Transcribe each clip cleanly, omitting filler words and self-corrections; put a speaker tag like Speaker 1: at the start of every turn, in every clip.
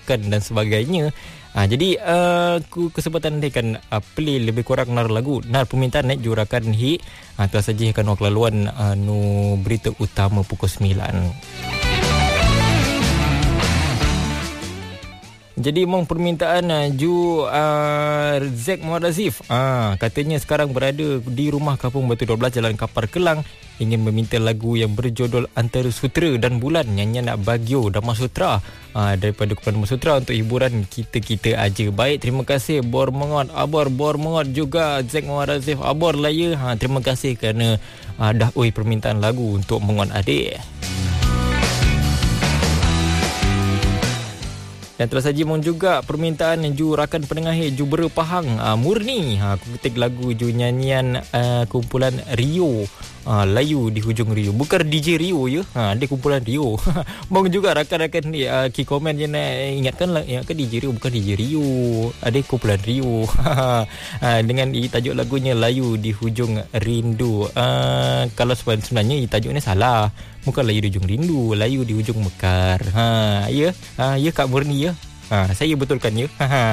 Speaker 1: rakan dan sebagainya. Jadi kesempatan dia akan play lebih kurang nar lagu nar permintaan naik jurakan hi telah sajikan wak laluan nu berita utama pukul 9. Jadi mong permintaan Zack Muhammad Azif katanya sekarang berada di rumah kampung Batu 12 Jalan Kapar Kelang, ingin meminta lagu yang berjudul Antara Sutera dan Bulan nyanyian Bagio Dharma Sutra daripada Kumpulan Dharma Sutra untuk hiburan kita-kita aja. Baik, terima kasih Bor Mengot, Abor Bor Mengot juga Zack Muhammad Azif, Abor Laya. Terima kasih kerana dah permintaan lagu untuk Mengot adik. Dan telah saja mong juga permintaan ju rakan pendengar Jubera Pahang Murni. Aku ketik lagu ju nyanyian kumpulan Rio. Layu di hujung Rio. Bukan DJ Rio ya. Dia kumpulan Rio. Mong juga rakan-rakan ni komen je nak ingatkan lah, DJ Rio bukan DJ Rio. Dia kumpulan Rio. Dengan tajuk lagunya Layu di Hujung Rindu. Kalau sebenarnya tajuknya salah. Bukan Layu di Hujung Rindu, Layu di Hujung Mekar. Ya. Ya Kak Murni ya. Saya betulkan ya.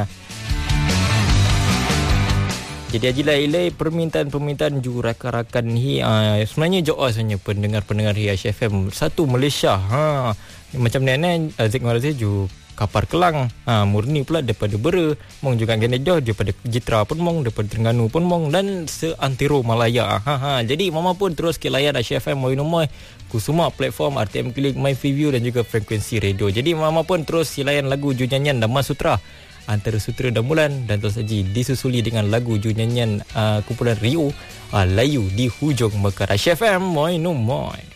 Speaker 1: Jadi ajilah ilai permintaan ju rakan-rakan ni sebenarnya jauh sebenarnya pendengar-pendengar Aish FM satu Malaysia. Macam ni Zack Malaysia ju Kapar Kelang, Murni pula daripada Bera, mong juga Ganedah daripada Jitra pun mong, daripada Terengganu pun mong, dan seantero Malaya. Jadi mama pun terus ke layan Aish FM Moinomoy ku semua platform RTM Klik, My Freeview dan juga frekuensi radio. Jadi mama pun terus silayan lagu ju nyanyian Dharma Sutra Antara Sutera dan Bulan, dan terus saja disusuli dengan lagu ju nyanyian kumpulan Rio Layu di Hujung Mekar. Aish FM Moinomoy.